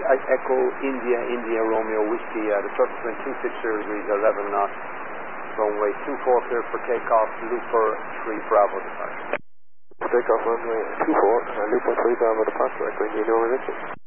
Echo India, India Romeo Whiskey, the surface wind 260 degrees, 11 knots, runway 24 clear for takeoff, Looper 3 Bravo departure. Takeoff runway 24, Looper 3 Bravo departure, Echo India, no resistance.